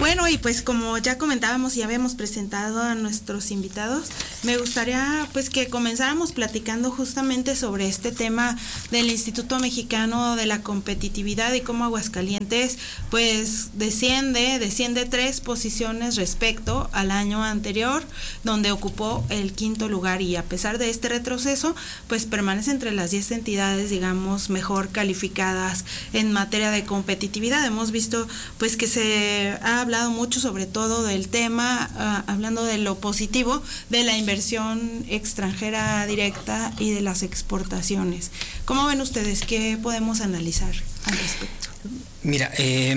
Bueno, y pues como ya comentábamos y habíamos presentado a nuestros invitados, me gustaría pues que comenzáramos platicando justamente sobre este tema del Instituto Mexicano de la Competitividad y cómo Aguascalientes pues desciende 3 posiciones respecto al año anterior, donde ocupó el 5º lugar, y a pesar de este retroceso pues permanece entre las 10 entidades, digamos, mejor calificadas en materia de competitividad. Hemos visto pues que se ha hablado mucho sobre todo del tema, hablando de lo positivo de la inversión extranjera directa y de las exportaciones. ¿Cómo ven ustedes? ¿Qué podemos analizar al respecto? Mira,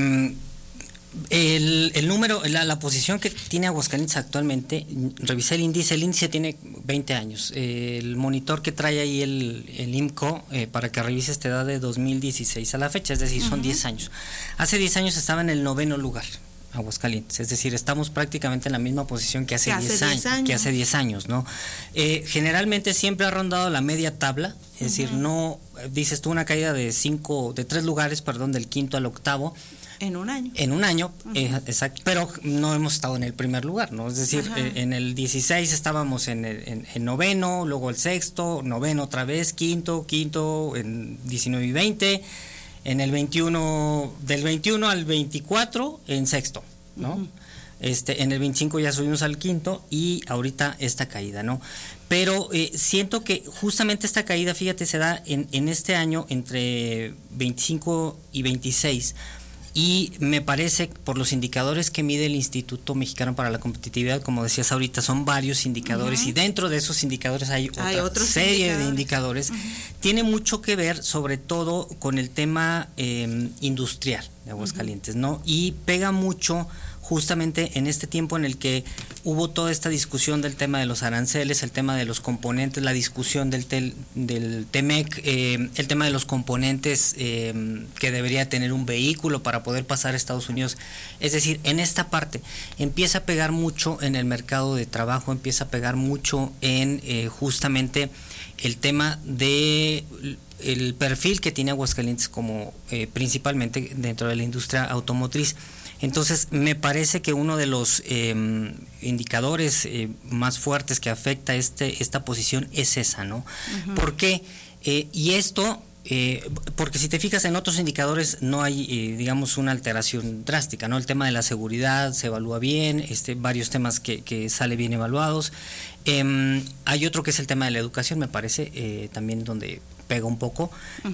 el número, la posición que tiene Aguascalientes actualmente, revisé el índice tiene 20 años. El monitor que trae ahí el IMCO, para que revises, te da de 2016 a la fecha, es decir, son 10 años. Hace 10 años estaba en el 9º lugar Aguascalientes, es decir, estamos prácticamente en la misma posición que hace 10 años, ¿no? Generalmente siempre ha rondado la media tabla, es decir, no, dices tú, una caída de 3 lugares, del 5º al 8º, en un año. En un año, exacto, pero no hemos estado en el primer lugar, ¿no? Es decir, en el 16 estábamos en 9º, luego el 6º, 9º otra vez, 5º, en 19 y 20, en el 21, del 21 al 24 en 6º, ¿no? En el 25 ya subimos al 5º y ahorita esta caída, ¿no? Pero siento que justamente esta caída, fíjate, se da en este año entre 25 y 26, y me parece, por los indicadores que mide el Instituto Mexicano para la Competitividad, como decías ahorita, son varios indicadores, y dentro de esos indicadores hay otra serie de indicadores. Tiene mucho que ver, sobre todo, con el tema industrial de Aguascalientes, ¿no? Y pega mucho justamente en este tiempo en el que hubo toda esta discusión del tema de los aranceles, el tema de los componentes, la discusión del TEMEC, el tema de los componentes que debería tener un vehículo para poder pasar a Estados Unidos. Es decir, en esta parte empieza a pegar mucho en el mercado de trabajo, empieza a pegar mucho en justamente el tema de el perfil que tiene Aguascalientes como principalmente dentro de la industria automotriz. Entonces, me parece que uno de los indicadores más fuertes que afecta esta posición es esa, ¿no? ¿Por qué? Y esto, porque si te fijas en otros indicadores no hay, digamos, una alteración drástica, ¿no? El tema de la seguridad se evalúa bien, varios temas que sale bien evaluados. Hay otro que es el tema de la educación, me parece, también donde pega un poco.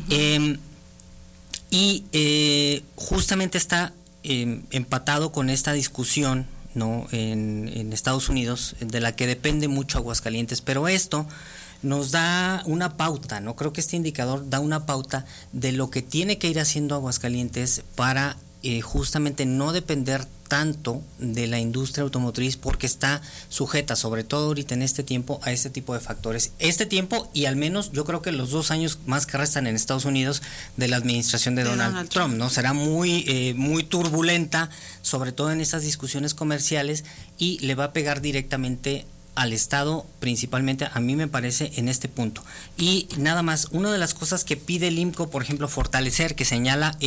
Justamente está empatado con esta discusión, ¿no? en Estados Unidos, de la que depende mucho Aguascalientes, pero esto nos da una pauta, ¿no? Creo que este indicador da una pauta de lo que tiene que ir haciendo Aguascalientes para justamente no depender tanto de la industria automotriz, porque está sujeta, sobre todo ahorita en este tiempo, a este tipo de factores. Este tiempo, y al menos yo creo que los 2 años más que restan en Estados Unidos de la administración de Donald Trump, ¿no? Será muy turbulenta, sobre todo en esas discusiones comerciales, y le va a pegar directamente al Estado, principalmente, a mí me parece, en este punto. Y nada más, una de las cosas que pide el IMCO, por ejemplo, fortalecer, que señala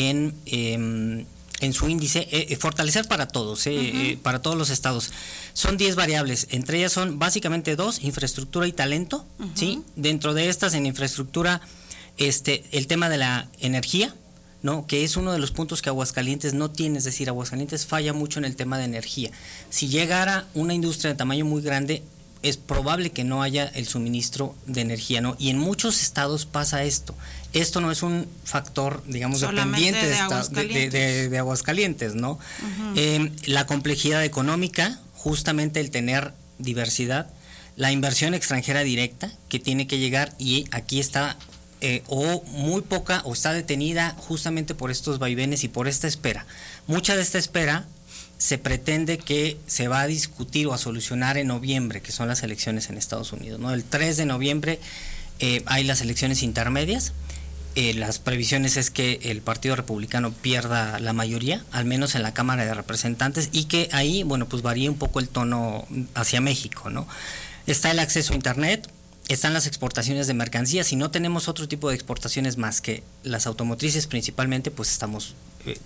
en su índice, fortalecer para todos, para todos los estados. Son 10 variables, entre ellas son básicamente 2, infraestructura y talento, ¿sí? Dentro de estas, en infraestructura, el tema de la energía, ¿no? Que es uno de los puntos que Aguascalientes no tiene, es decir, Aguascalientes falla mucho en el tema de energía. Si llegara una industria de tamaño muy grande, es probable que no haya el suministro de energía, ¿no? Y en muchos estados pasa esto. Esto no es un factor, digamos, dependiente de Aguascalientes, ¿no? La complejidad económica, justamente el tener diversidad, la inversión extranjera directa que tiene que llegar, y aquí está o muy poca, o está detenida justamente por estos vaivenes y por esta espera. Mucha de esta espera se pretende que se va a discutir o a solucionar en noviembre, que son las elecciones en Estados Unidos, ¿no? El 3 de noviembre hay las elecciones intermedias. Las previsiones es que el Partido Republicano pierda la mayoría, al menos en la Cámara de Representantes, y que ahí, bueno, pues varíe un poco el tono hacia México, ¿no? Está el acceso a Internet, están las exportaciones de mercancías. Si no tenemos otro tipo de exportaciones más que las automotrices principalmente, pues estamos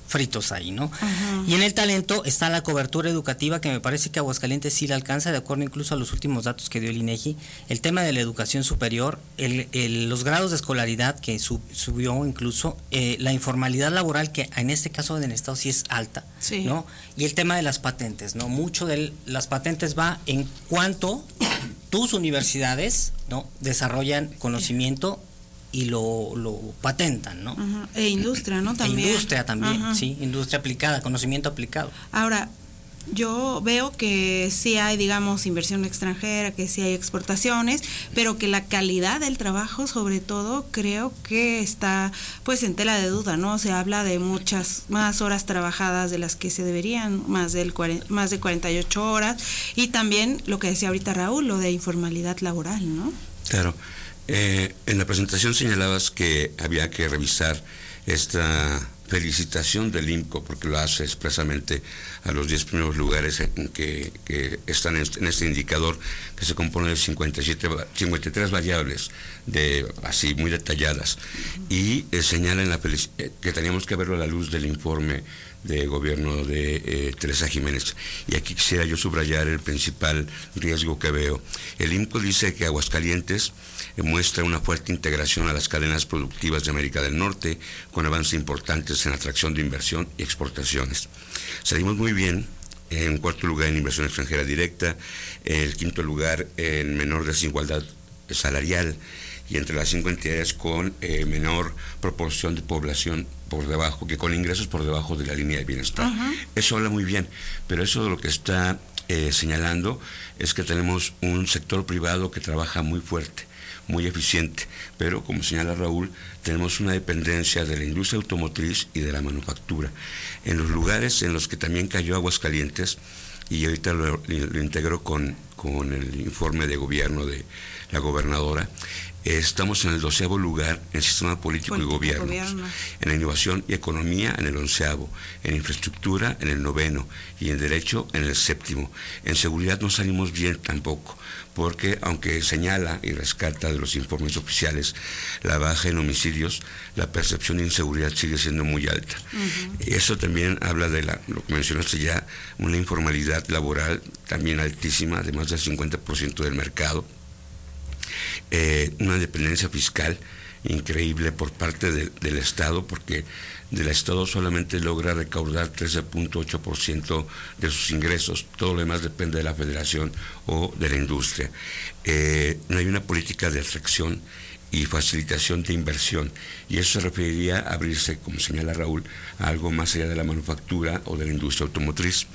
fritos ahí, ¿no? Y en el talento está la cobertura educativa, que me parece que Aguascalientes sí la alcanza, de acuerdo incluso a los últimos datos que dio el INEGI. El tema de la educación superior, los grados de escolaridad que subió incluso, la informalidad laboral, que en este caso en el estado sí es alta, sí, ¿no? Y el tema de las patentes, ¿no? Mucho de las patentes va en cuanto tus universidades, ¿no?, desarrollan conocimiento y lo patentan, ¿no? E industria, ¿no? También. Industria también, sí, industria aplicada, conocimiento aplicado. Ahora, yo veo que sí hay, digamos, inversión extranjera, que sí hay exportaciones, pero que la calidad del trabajo, sobre todo, creo que está, pues, en tela de duda, ¿no? Se habla de muchas más horas trabajadas de las que se deberían, más de 48 horas, y también lo que decía ahorita Raúl, lo de informalidad laboral, ¿no? Claro. En la presentación señalabas que había que revisar esta felicitación del IMCO, porque lo hace expresamente a los 10 primeros lugares que están en este indicador, que se compone de 53 variables, así muy detalladas, y señala que teníamos que verlo a la luz del informe de gobierno de Teresa Jiménez. Y aquí quisiera yo subrayar el principal riesgo que veo. El IMCO dice que Aguascalientes muestra una fuerte integración a las cadenas productivas de América del Norte, con avances importantes en atracción de inversión y exportaciones. Salimos muy bien en cuarto lugar en inversión extranjera directa, en el quinto lugar en menor desigualdad salarial, y entre las 5 entidades con menor proporción de población por debajo, que con ingresos por debajo de la línea de bienestar. Eso habla muy bien, pero eso de lo que está señalando es que tenemos un sector privado que trabaja muy fuerte, muy eficiente, pero como señala Raúl, tenemos una dependencia de la industria automotriz y de la manufactura. En los lugares en los que también cayó Aguascalientes, y ahorita lo integro con el informe de gobierno de la gobernadora, estamos en el 12º lugar en sistema político y gobierno, en innovación y economía en el 11º, en infraestructura en el 9º y en derecho en el 7º. En seguridad no salimos bien tampoco, porque aunque señala y rescata de los informes oficiales la baja en homicidios, la percepción de inseguridad sigue siendo muy alta. Eso también habla de lo que mencionaste ya, una informalidad laboral también altísima, de más del 50% del mercado. Una dependencia fiscal increíble por parte del Estado, porque del Estado solamente logra recaudar 13.8% de sus ingresos, todo lo demás depende de la Federación o de la industria. No hay una política de atracción y facilitación de inversión, y eso se referiría a abrirse, como señala Raúl, a algo más allá de la manufactura o de la industria automotriz.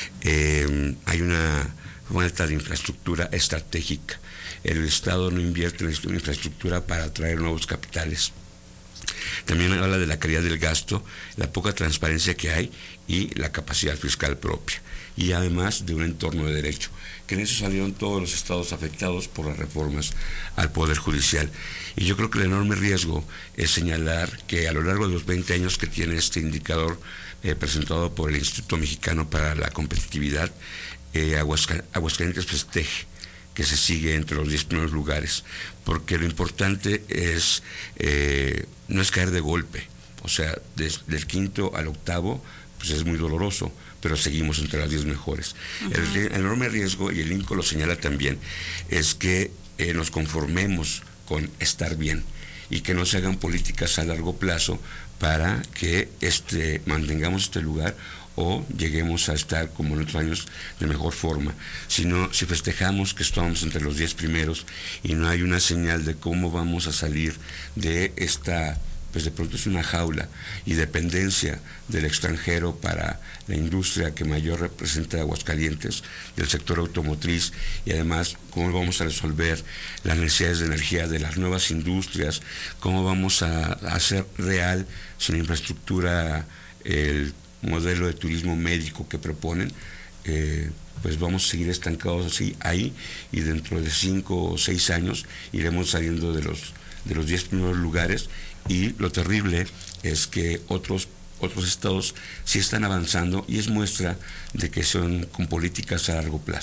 Hay una falta de infraestructura estratégica. El Estado no invierte en infraestructura para atraer nuevos capitales. También habla de la calidad del gasto, la poca transparencia que hay y la capacidad fiscal propia. Y además de un entorno de derecho, que en eso salieron todos los estados afectados por las reformas al Poder Judicial. Y yo creo que el enorme riesgo es señalar que a lo largo de los 20 años que tiene este indicador presentado por el Instituto Mexicano para la Competitividad, Aguascalientes festeje que se sigue entre los 10 primeros lugares, porque lo importante es no es caer de golpe, o sea, del quinto al octavo, pues es muy doloroso, pero seguimos entre las 10 mejores. El enorme riesgo, y el INCO lo señala también, es que nos conformemos con estar bien y que no se hagan políticas a largo plazo para que mantengamos este lugar o lleguemos a estar como en otros años de mejor forma. Si festejamos que estamos entre los 10 primeros y no hay una señal de cómo vamos a salir de esta, pues de pronto es una jaula y dependencia del extranjero para la industria que mayor representa Aguascalientes, del sector automotriz, y además cómo vamos a resolver las necesidades de energía de las nuevas industrias, cómo vamos a hacer real sin infraestructura el modelo de turismo médico que proponen, pues vamos a seguir estancados así ahí, y dentro de 5 o 6 años iremos saliendo de los 10 primeros lugares, y lo terrible es que otros estados sí están avanzando, y es muestra de que son con políticas a largo plazo.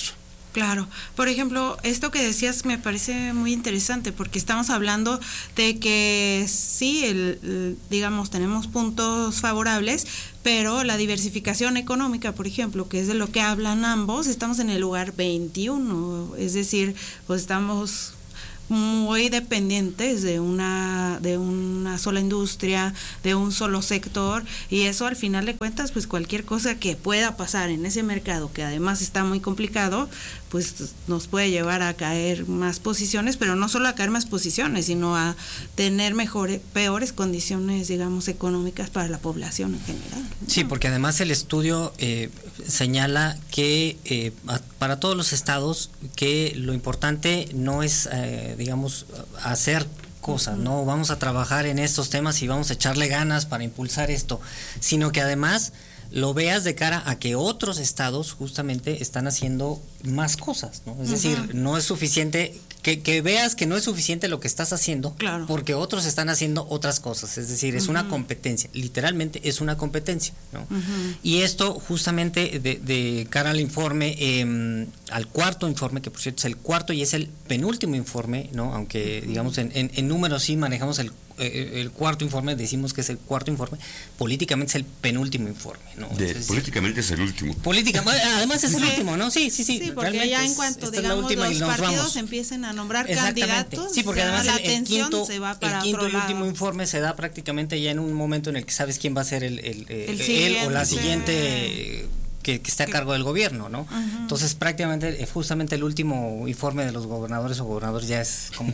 Claro. Por ejemplo, esto que decías me parece muy interesante porque estamos hablando de que sí, digamos, tenemos puntos favorables, pero la diversificación económica, por ejemplo, que es de lo que hablan ambos, estamos en el lugar 21, es decir, pues estamos muy dependientes de una sola industria, de un solo sector, y eso al final de cuentas, pues cualquier cosa que pueda pasar en ese mercado, que además está muy complicado, pues nos puede llevar a caer más posiciones, pero no solo a caer más posiciones, sino a tener peores condiciones, digamos, económicas para la población en general, ¿no? Sí, porque además el estudio señala que para todos los estados que lo importante no es, digamos, hacer cosas, no vamos a trabajar en estos temas y vamos a echarle ganas para impulsar esto, sino que además lo veas de cara a que otros estados justamente están haciendo más cosas, ¿no? Es decir, no es suficiente que veas que no es suficiente lo que estás haciendo, claro, porque otros están haciendo otras cosas, es decir, es una competencia, literalmente es una competencia, ¿no? Y esto justamente de cara al informe, al cuarto informe, que por cierto es el cuarto y es el penúltimo informe, ¿no? Aunque digamos en números sí manejamos el cuarto informe, decimos que es el cuarto informe, políticamente es el penúltimo informe, ¿no? Políticamente es el último. Además es el último, ¿no? Sí, porque ya en cuanto, digamos, los partidos empiecen a nombrar candidatos, sí, porque además la atención se va para el quinto otro y lado. último informe se da prácticamente ya en un momento en el que sabes quién va a ser él o la siguiente que esté a cargo del gobierno, ¿no? Entonces prácticamente justamente el último informe de los gobernadores o gobernadores ya es como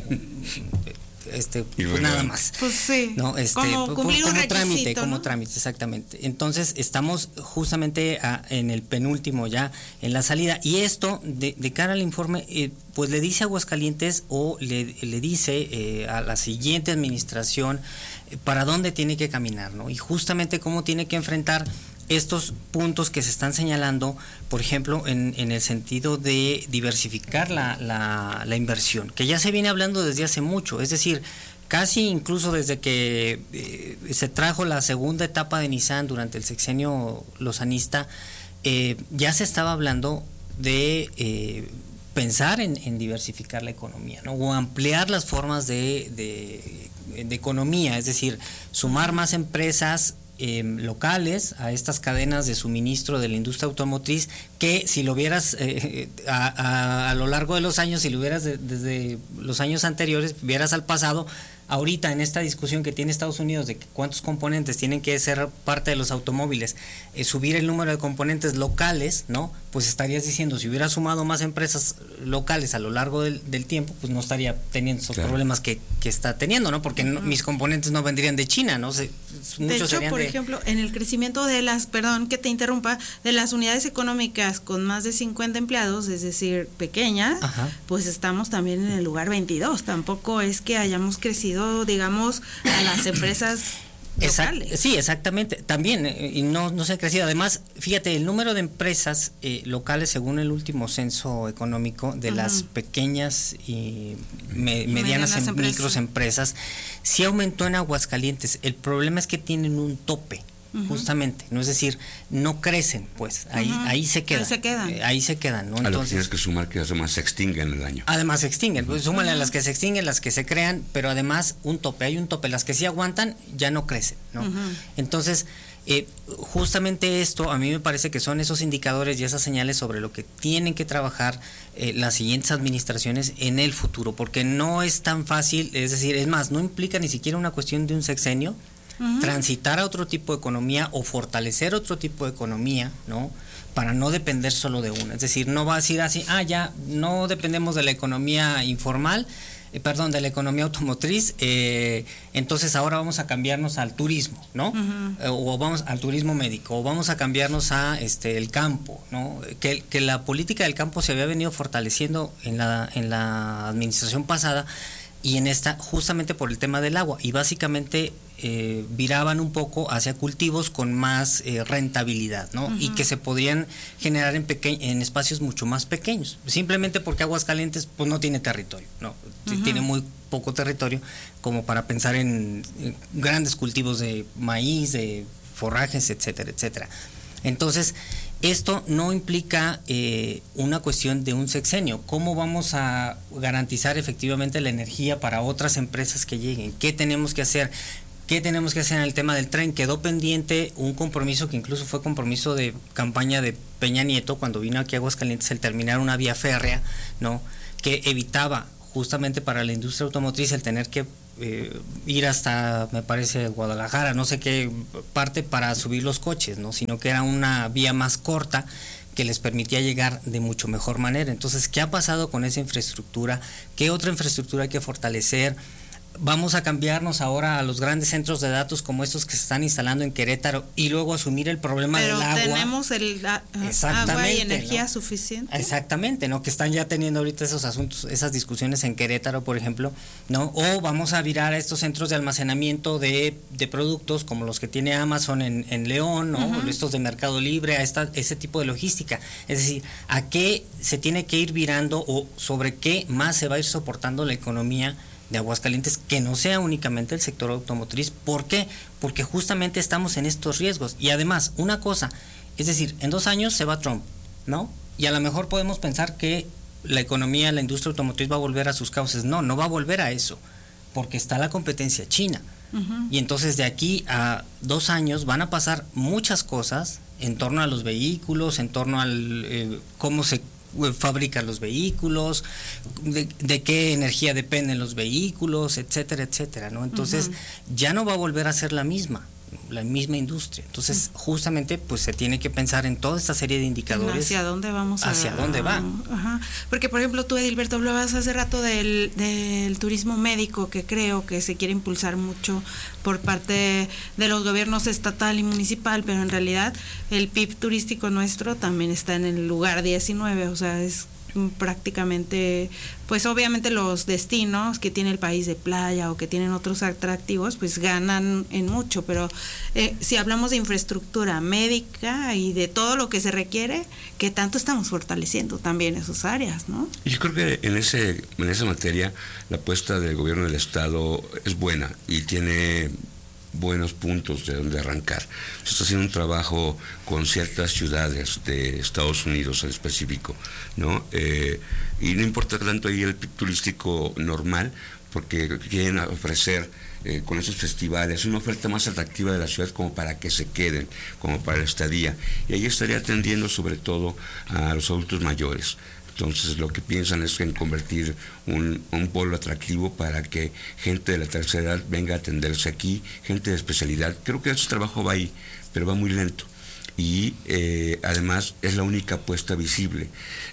pues nada más, pues sí, ¿no? como cumplir un requisito, ¿no? Como trámite, exactamente. Entonces estamos justamente en el penúltimo ya, en la salida, y esto de cara al informe pues le dice a Aguascalientes o le dice a la siguiente administración para dónde tiene que caminar, ¿no? Y justamente cómo tiene que enfrentar estos puntos que se están señalando, por ejemplo, en el sentido de diversificar la inversión, que ya se viene hablando desde hace mucho, es decir, casi incluso desde que se trajo la segunda etapa de Nissan durante el sexenio lozanista, ya se estaba hablando de pensar en diversificar la economía, ¿no? O ampliar las formas de economía, es decir, sumar más empresas locales a estas cadenas de suministro de la industria automotriz, que si lo vieras a lo largo de los años, si lo vieras desde los años anteriores, vieras al pasado, ahorita en esta discusión que tiene Estados Unidos de que cuántos componentes tienen que ser parte de los automóviles, subir el número de componentes locales, ¿no? Pues estarías diciendo, si hubiera sumado más empresas locales a lo largo del tiempo, pues no estaría teniendo esos problemas que está teniendo, ¿no? Porque mis componentes no vendrían de China, ¿no? De hecho, por ejemplo, en el crecimiento de perdón que te interrumpa, de las unidades económicas con más de 50 empleados, es decir, pequeñas, pues estamos también en el lugar 22. Tampoco es que hayamos crecido, digamos, a las empresas locales. Sí, exactamente. También, y no se ha crecido. Además, fíjate, el número de empresas locales, según el último censo económico, de las pequeñas y medianas microempresas, sí aumentó en Aguascalientes. El problema es que tienen un tope. Justamente, no, es decir, no crecen, pues ahí se quedan. Ahí se quedan, ¿no? Entonces, a lo que tienes que sumar que además se extinguen el año. Además se extinguen, pues súmale a las que se extinguen, las que se crean, pero además hay un tope, las que sí aguantan ya no crecen, ¿no? Entonces, justamente esto a mí me parece que son esos indicadores y esas señales sobre lo que tienen que trabajar las siguientes administraciones en el futuro, porque no es tan fácil, es decir, es más, no implica ni siquiera una cuestión de un sexenio, transitar a otro tipo de economía o fortalecer otro tipo de economía, ¿no? Para no depender solo de una. Es decir, no va a decir así, ya no dependemos de la economía informal, de la economía automotriz, entonces ahora vamos a cambiarnos al turismo, ¿no? O vamos al turismo médico, o vamos a cambiarnos a el campo, ¿no? Que la política del campo se había venido fortaleciendo en la administración pasada, y en esta justamente por el tema del agua, y básicamente viraban un poco hacia cultivos con más rentabilidad, ¿no? Y que se podrían generar en espacios mucho más pequeños, simplemente porque Aguascalientes pues no tiene territorio, ¿no? Tiene muy poco territorio como para pensar en grandes cultivos de maíz, de forrajes, etcétera, etcétera. Entonces, Esto no implica una cuestión de un sexenio. ¿Cómo vamos a garantizar efectivamente la energía para otras empresas que lleguen? ¿Qué tenemos que hacer? ¿Qué tenemos que hacer en el tema del tren? Quedó pendiente un compromiso que incluso fue compromiso de campaña de Peña Nieto cuando vino aquí a Aguascalientes, el terminar una vía férrea, ¿no? Que evitaba justamente para la industria automotriz el tener que ir hasta, me parece, Guadalajara, no sé qué parte para subir los coches, ¿no? Sino que era una vía más corta que les permitía llegar de mucho mejor manera. Entonces, ¿qué ha pasado con esa infraestructura? ¿Qué otra infraestructura hay que fortalecer? Vamos a cambiarnos ahora a los grandes centros de datos como estos que se están instalando en Querétaro y luego asumir el problema del agua. Pero tenemos agua y energía, ¿no?, suficiente. Exactamente, ¿no? Que están ya teniendo ahorita esos asuntos, esas discusiones en Querétaro, por ejemplo, ¿no? O vamos a virar a estos centros de almacenamiento de productos como los que tiene Amazon en León, ¿no? Uh-huh. Estos de Mercado Libre, a ese tipo de logística. Es decir, ¿a qué se tiene que ir virando o sobre qué más se va a ir soportando la economía de Aguascalientes, que no sea únicamente el sector automotriz? ¿Por qué? Porque justamente estamos en estos riesgos. Y además, una cosa, es decir, en 2 años se va Trump, ¿no? Y a lo mejor podemos pensar que la economía, la industria automotriz va a volver a sus cauces. No, no va a volver a eso, porque está la competencia china. Uh-huh. Y entonces de aquí a 2 años van a pasar muchas cosas en torno a los vehículos, en torno al cómo se fabrican los vehículos, de qué energía dependen los vehículos, etcétera, etcétera, ¿no? Entonces, uh-huh, ya no va a volver a ser la misma industria. Entonces, uh-huh, justamente, pues se tiene que pensar en toda esta serie de indicadores. ¿Hacia dónde vamos? ¿Hacia dónde va? Ajá. Porque, por ejemplo, tú, Edilberto, hablabas hace rato del turismo médico, que creo que se quiere impulsar mucho por parte de los gobiernos estatal y municipal, pero en realidad el PIB turístico nuestro también está en el lugar 19, o sea, es prácticamente, pues obviamente los destinos que tiene el país de playa o que tienen otros atractivos, pues ganan en mucho, pero si hablamos de infraestructura médica y de todo lo que se requiere, ¿qué tanto estamos fortaleciendo también esas áreas, no? Yo creo que en esa materia la apuesta del gobierno del estado es buena y tiene buenos puntos de donde arrancar. Se está haciendo un trabajo con ciertas ciudades de Estados Unidos en específico, ¿no? Y no importa tanto ahí el turístico normal, porque quieren ofrecer con esos festivales una oferta más atractiva de la ciudad como para que se queden, como para la estadía. Y ahí estaría atendiendo sobre todo a los adultos mayores. Entonces lo que piensan es en convertir un polo atractivo para que gente de la tercera edad venga a atenderse aquí, gente de especialidad. Creo que ese trabajo va ahí, pero va muy lento. Y además es la única apuesta visible.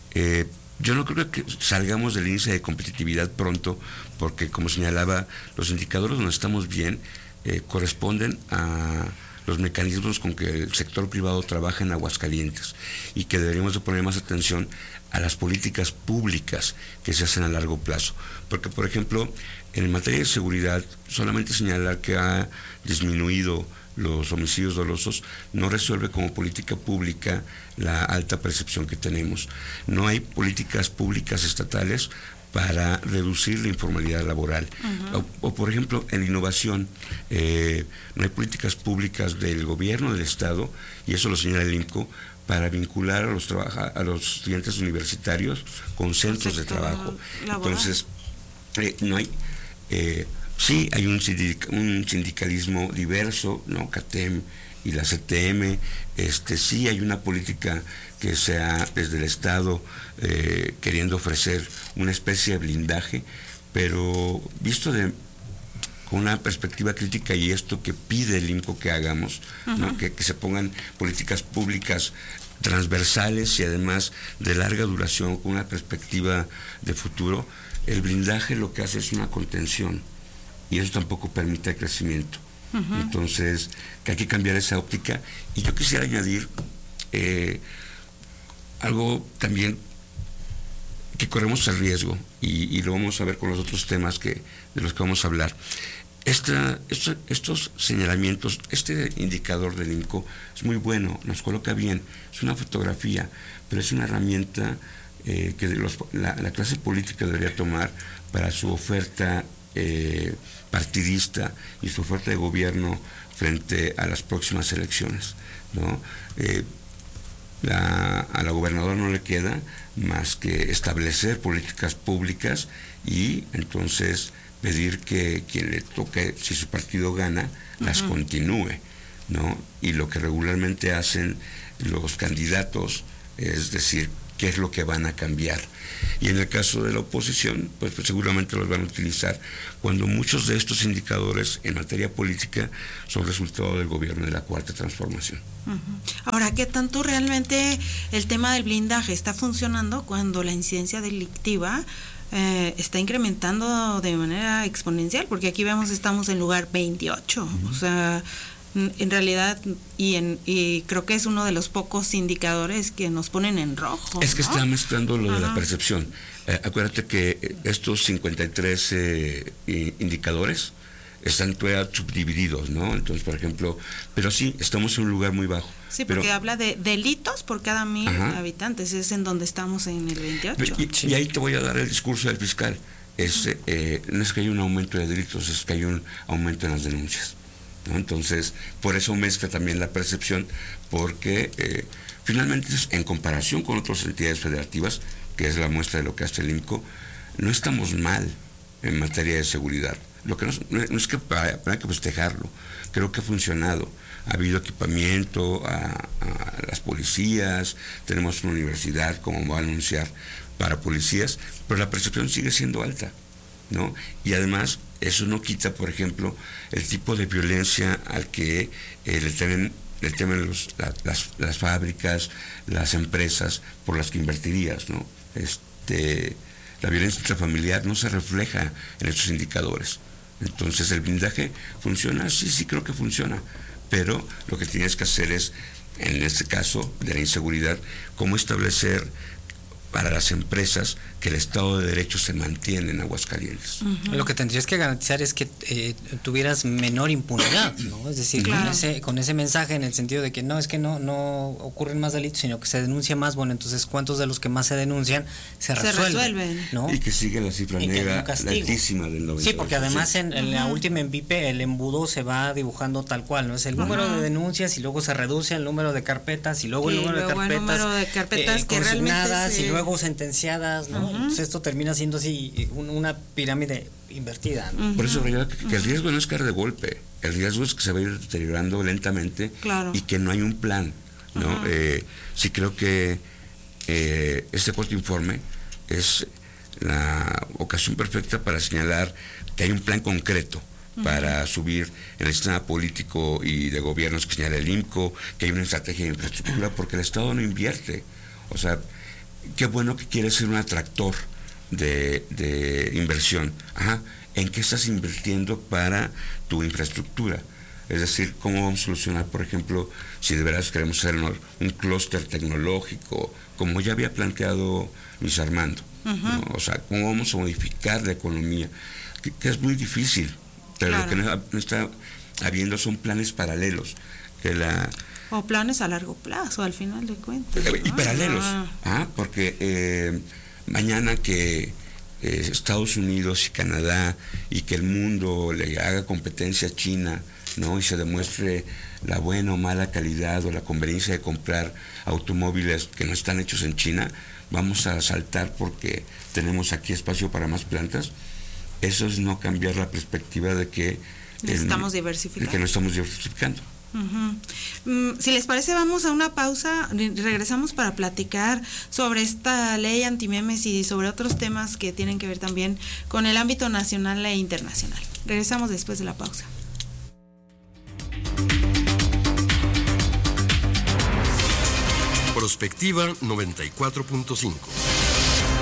Yo no creo que salgamos del índice de competitividad pronto, porque como señalaba, los indicadores donde estamos bien corresponden a los mecanismos con que el sector privado trabaja en Aguascalientes y que deberíamos de poner más atención a las políticas públicas que se hacen a largo plazo. Porque, por ejemplo, en materia de seguridad, solamente señalar que ha disminuido los homicidios dolosos no resuelve como política pública la alta percepción que tenemos. No hay políticas públicas estatales para reducir la informalidad laboral. Uh-huh. O por ejemplo, en innovación, no hay políticas públicas del gobierno del Estado, y eso lo señala el INCO, para vincular a los estudiantes universitarios con centros de trabajo. Laboral. Entonces, no hay... sí hay un sindicalismo diverso, ¿no? CATEM y la CTM, sí hay una política que sea desde el Estado queriendo ofrecer una especie de blindaje, pero visto con una perspectiva crítica, y esto que pide el INCO que hagamos, uh-huh, ¿no? Que se pongan políticas públicas transversales y además de larga duración con una perspectiva de futuro. El blindaje lo que hace es una contención y eso tampoco permite el crecimiento. Uh-huh. Entonces, que hay que cambiar esa óptica. Y yo quisiera añadir algo también que corremos el riesgo, y lo vamos a ver con los otros temas de los que vamos a hablar. Estos señalamientos, este indicador del INCO es muy bueno, nos coloca bien, es una fotografía, pero es una herramienta que la clase política debería tomar para su oferta partidista y su oferta de gobierno frente a las próximas elecciones, ¿no? A la gobernadora no le queda más que establecer políticas públicas y entonces pedir que quien le toque, si su partido gana, las continúe, ¿no? Y lo que regularmente hacen los candidatos es decir qué es lo que van a cambiar. Y en el caso de la oposición, pues seguramente los van a utilizar cuando muchos de estos indicadores en materia política son resultado del gobierno de la Cuarta Transformación. Ahora, ¿qué tanto realmente el tema del blindaje está funcionando cuando la incidencia delictiva está incrementando de manera exponencial? Porque aquí vemos estamos en lugar 28, o sea, en realidad, y creo que es uno de los pocos indicadores que nos ponen en rojo. Es que está mezclando lo de la percepción. Acuérdate que estos 53 indicadores están todavía subdivididos, ¿no? entonces, por ejemplo, pero sí, estamos en un lugar muy bajo. Sí, porque habla de delitos por cada 1,000 habitantes, es en donde estamos en el 28. Y ahí te voy a dar el discurso del fiscal. No es que haya un aumento de delitos, es que hay un aumento en las denuncias, ¿no? Entonces, por eso mezcla también la percepción, porque finalmente, en comparación con otras entidades federativas, que es la muestra de lo que hace el IMCO, no estamos mal en materia de seguridad. Lo que no es que hay que festejarlo, creo que ha funcionado. Ha habido equipamiento a las policías, tenemos una universidad, como va a anunciar, para policías, pero la percepción sigue siendo alta, ¿no? Y además, eso no quita, por ejemplo, el tipo de violencia al que le temen las fábricas, las empresas por las que invertirías, ¿no? La violencia intrafamiliar no se refleja en estos indicadores. Entonces, ¿el blindaje funciona? Sí, creo que funciona. Pero lo que tienes que hacer es, en este caso de la inseguridad, cómo establecer para las empresas que el Estado de Derecho se mantiene en Aguascalientes. Lo que tendrías que garantizar es que tuvieras menor impunidad, ¿no? Es decir, con ese mensaje en el sentido de que no ocurren más delitos, sino que se denuncia más. Bueno, entonces, ¿cuántos de los que más se denuncian se resuelven? ¿No? Y que sigue la cifra negra altísima del 98%. Sí, porque además en la última ENVIPE el embudo se va dibujando tal cual, ¿no? Es el número de denuncias y luego se reduce el número de carpetas y luego el número de carpetas que realmente y luego sentenciadas, ¿no? Entonces esto termina siendo así una pirámide invertida, ¿no? Por eso que el riesgo no es caer de golpe, el riesgo es que se va a ir deteriorando lentamente y que no hay un plan, ¿no? Sí creo que este corto informe es la ocasión perfecta para señalar que hay un plan concreto para subir el sistema político y de gobiernos que señala el IMCO, que hay una estrategia de infraestructura, porque el Estado no invierte. O sea, qué bueno que quieres ser un atractor de inversión. ¿En qué estás invirtiendo para tu infraestructura? Es decir, ¿cómo vamos a solucionar, por ejemplo, si de veras queremos hacer un clúster tecnológico, como ya había planteado Luis Armando? ¿No? O sea, ¿cómo vamos a modificar la economía? Que es muy difícil, pero lo que no está habiendo son planes paralelos. O planes a largo plazo, al final de cuentas. Y paralelos, porque mañana que Estados Unidos y Canadá y que el mundo le haga competencia a China, ¿no? Y se demuestre la buena o mala calidad o la conveniencia de comprar automóviles que no están hechos en China, vamos a saltar porque tenemos aquí espacio para más plantas. Eso es no cambiar la perspectiva de que estamos diversificando. De que no estamos diversificando. Si les parece, vamos a una pausa, regresamos para platicar sobre esta ley antimemes y sobre otros temas que tienen que ver también con el ámbito nacional e internacional. Regresamos después de la pausa. Prospectiva 94.5.